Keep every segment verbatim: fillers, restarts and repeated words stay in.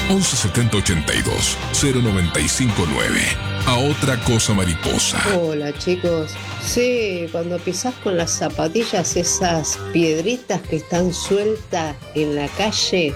once setenta ochenta y dos cero noventa y cinco nueve. A otra cosa mariposa. Hola chicos, sí, cuando pisás con las zapatillas esas piedritas que están sueltas en la calle,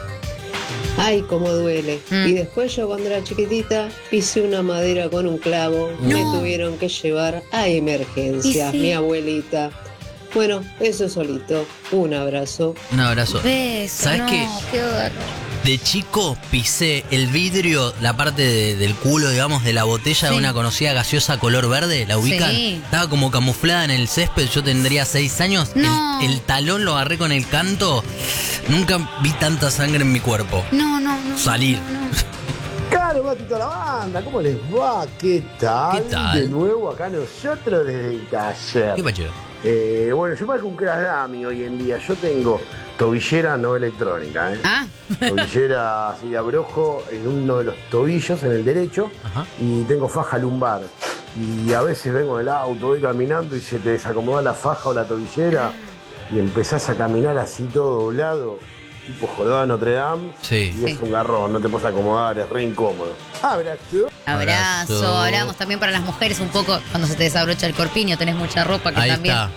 ay cómo duele. Mm. Y después yo cuando era chiquitita pisé una madera con un clavo, no. Me tuvieron que llevar a emergencias, sí. Mi abuelita. Bueno, eso solito, un abrazo. Un abrazo. Beso, ¿Sabes no, qué? qué horror. De chico pisé el vidrio, la parte de, del culo, digamos, de la botella, sí. De una conocida gaseosa color verde, ¿la ubican? Sí. Estaba como camuflada en el césped, yo tendría seis años. No. El, el talón lo agarré con el canto. Nunca vi tanta sangre en mi cuerpo. No, no, no. Salir. No, no. Claro, Matito la banda, ¿cómo les va? ¿Qué tal? ¿Qué tal? De nuevo acá nosotros desde el taller. ¿Qué pacho? Eh, bueno, yo parezco un crash dummy hoy en día. Yo tengo tobillera no electrónica, ¿eh? Ah. Tobillera así de abrojo en uno de los tobillos, en el derecho. Ajá. Y tengo faja lumbar. Y a veces vengo del auto, voy caminando y se te desacomoda la faja o la tobillera y empezás a caminar así todo doblado, tipo jorobado de Notre Dame. Sí. Y es un garrón, no te puedes acomodar, es re incómodo. Abrazo. Abrazo. Abrazo. Hablamos también para las mujeres un poco cuando se te desabrocha el corpiño, tenés mucha ropa que ahí también. Está.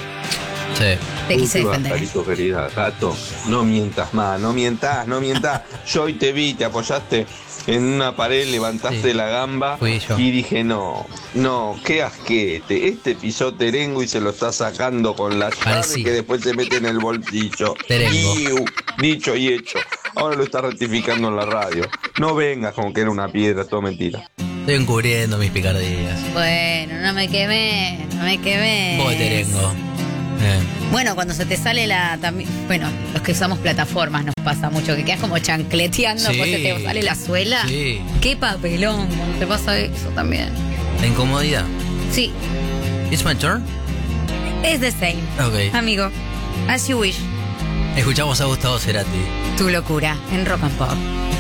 Sí. Te quise defender. Carito, querida, gato, no mientas más, no mientas, no mientas. Yo hoy te vi, te apoyaste en una pared, levantaste sí. La gamba y dije, no, no, qué asquete. Este pisó terengo y se lo está sacando con la llave sí. Que después se mete en el bolsillo. Terengo. Dicho y hecho. Ahora lo está rectificando en la radio. No vengas con que era una piedra, todo mentira. Estoy encubriendo mis picardías. Bueno, no me quemé, no me quemé. Voy terengo. Eh. Bueno, cuando se te sale la... También, bueno, los que usamos plataformas nos pasa mucho, que quedas como chancleteando, sí. Pues se te sale la suela. Sí. Qué papelón cuando te pasa eso también. ¿La incomodidad? Sí. ¿It's my turn? It's the same. Ok. Amigo, as you wish. Escuchamos a Gustavo Cerati. Tu locura en Rock and Pop.